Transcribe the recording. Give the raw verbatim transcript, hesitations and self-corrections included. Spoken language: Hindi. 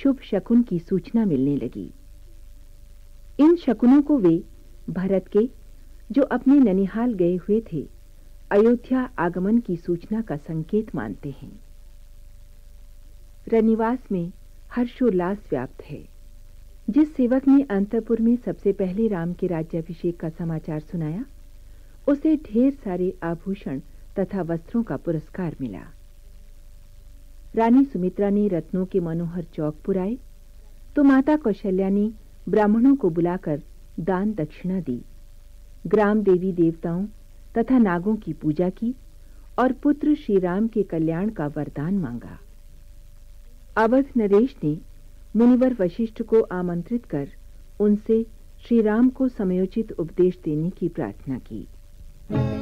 शुभ शकुन की सूचना मिलने लगी। इन शकुनों को वे भरत के, जो अपने ननिहाल गए हुए थे, अयोध्या आगमन की सूचना का संकेत मानते हैं। रनिवास में हर्षोल्लास व्याप्त है। जिस सेवक ने अंतपुर में सबसे पहले राम के राज्याभिषेक का समाचार सुनाया, उसे ढेर सारे आभूषण तथा वस्त्रों का पुरस्कार मिला। रानी सुमित्रा ने रत्नों के मनोहर चौक पुराए, तो माता कौशल्या ने ब्राह्मणों को बुलाकर दान दक्षिणा दी, ग्राम देवी देवताओं तथा नागों की पूजा की और पुत्र श्री राम के कल्याण का वरदान मांगा। अवध नरेश ने मुनिवर वशिष्ठ को आमंत्रित कर उनसे श्री राम को समयोचित उपदेश देने की प्रार्थना की।